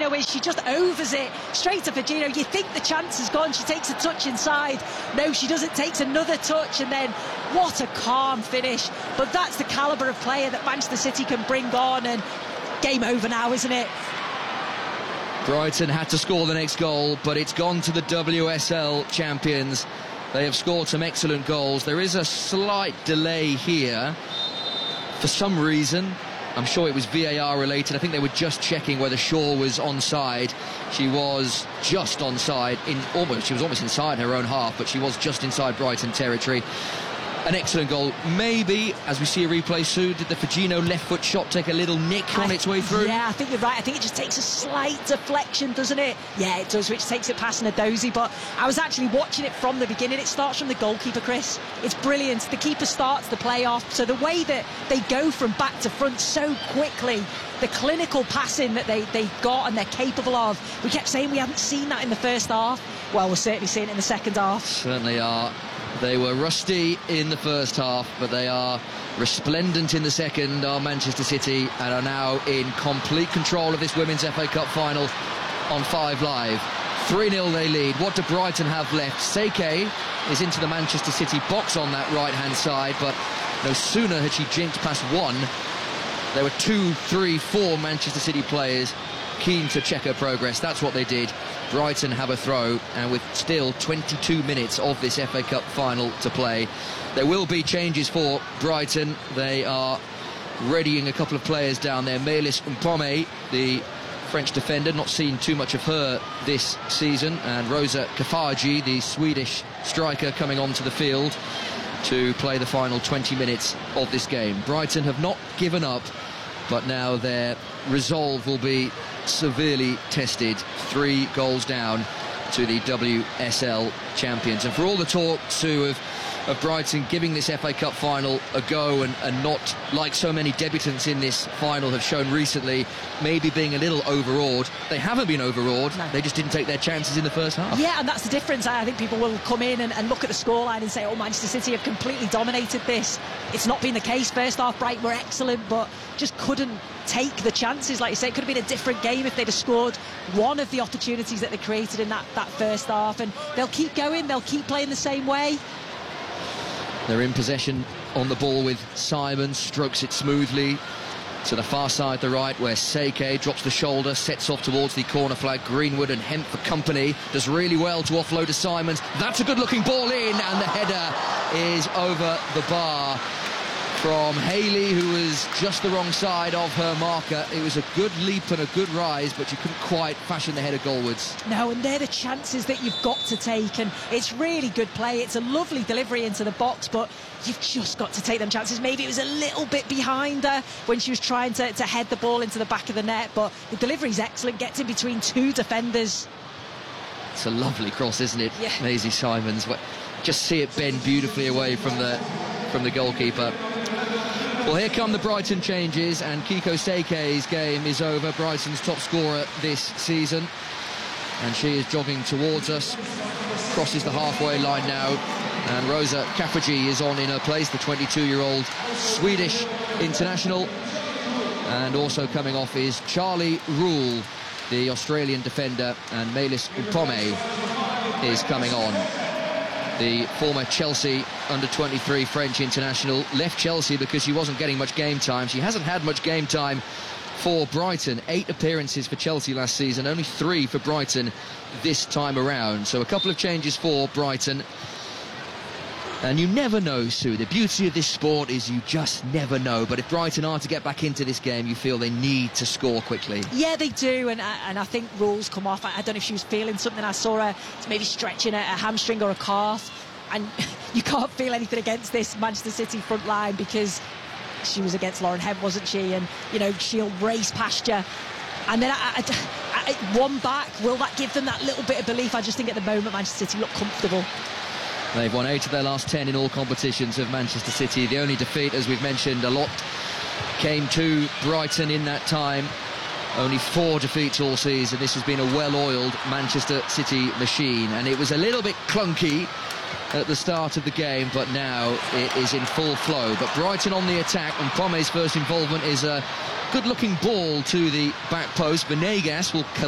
Fabinho is. She just overs it straight to Fabinho. You think the chance is gone. She takes a touch inside. No, she doesn't. Takes another touch, and then what a calm finish. But that's the calibre of player that Manchester City can bring on, and game over now, isn't it? Brighton had to score the next goal, but it's gone to the WSL champions. They have scored some excellent goals. There is a slight delay here for some reason. I'm sure it was VAR related. I think they were just checking whether Shaw was onside. She was just onside. She was almost inside her own half, but she was just inside Brighton territory. An excellent goal. Maybe, as we see a replay soon, did the Fabinho left foot shot take a little nick on its way through? Yeah, I think you're right. I think it just takes a slight deflection, doesn't it? Yeah, it does, which takes it past Nadozi. But I was actually watching it from the beginning. It starts from the goalkeeper, Chris. It's brilliant. The keeper starts the play off. So the way that they go from back to front so quickly, the clinical passing that they got and they're capable of. We kept saying we haven't seen that in the first half. Well, we're certainly seeing it in the second half. Certainly are. They were rusty in the first half, but they are resplendent in the second, are Manchester City, and are now in complete control of this Women's FA Cup final on 5 Live. 3-0 they lead. What do Brighton have left? Seke is into the Manchester City box on that right-hand side, but no sooner had she jinked past one, there were 2, 3, 4 Manchester City players keen to check her progress. That's what they did. Brighton have a throw, and with still 22 minutes of this FA Cup final to play, there will be changes for Brighton. They are readying a couple of players down there. Melis Mpome, the French defender, not seen too much of her this season, and Rosa Kafaji, the Swedish striker, coming onto the field to play the final 20 minutes of this game. Brighton have not given up, but now their resolve will be severely tested. 3 goals down to the WSL champions. And for all the talk, Sue, of Brighton giving this FA Cup final a go and not, like so many debutants in this final have shown recently, maybe being a little overawed. They haven't been overawed. No. They just didn't take their chances in the first half. Yeah, and that's the difference. I think people will come in and look at the scoreline and say, oh, Manchester City have completely dominated this. It's not been the case. First half, Brighton were excellent, but just couldn't take the chances. Like you say, it could have been a different game if they'd have scored one of the opportunities that they created in that first half. And they'll keep going. They'll keep playing the same way. They're in possession on the ball with Simon, strokes it smoothly to the far side, the right, where Seke drops the shoulder, sets off towards the corner flag. Greenwood and Hemp for company, does really well to offload to Simons. That's a good looking ball in, and the header is over the bar from Haley, who was just the wrong side of her marker. It was a good leap and a good rise, but you couldn't quite fashion the header goalwards. No, and they're the chances that you've got to take, and it's really good play. It's a lovely delivery into the box, but you've just got to take them chances. Maybe it was a little bit behind her when she was trying to head the ball into the back of the net, but the delivery's excellent, gets in between 2 defenders. It's a lovely cross, isn't it? Yeah. Maisie Simons. Just see it bend beautifully away from the goalkeeper. Well, here come the Brighton changes, and Kiko Seke's game is over. Brighton's top scorer this season, and she is jogging towards us, crosses the halfway line now, and Rosa Kafaji is on in her place, the 22-year-old Swedish international. And also coming off is Charlie Rule, the Australian defender, and Melis Mpome is coming on. The former Chelsea under-23 French international left Chelsea because she wasn't getting much game time. She hasn't had much game time for Brighton. 8 appearances for Chelsea last season, only 3 for Brighton this time around. So a couple of changes for Brighton. And you never know, Sue. The beauty of this sport is you just never know. But if Brighton are to get back into this game, you feel they need to score quickly. Yeah, they do. And I think Rules come off. I don't know if she was feeling something. I saw her maybe stretching a hamstring or a calf. And you can't feel anything against this Manchester City front line because she was against Lauren Hemp, wasn't she? And, you know, she'll race past you. And then one back, will that give them that little bit of belief? I just think at the moment Manchester City look comfortable. They've won 8 of their last 10 in all competitions of Manchester City. The only defeat, as we've mentioned a lot, came to Brighton in that time. Only 4 defeats all season. This has been a well-oiled Manchester City machine, and it was a little bit clunky at the start of the game, but now it is in full flow. But Brighton on the attack, and Pome's first involvement is a good-looking ball to the back post. Venegas will collect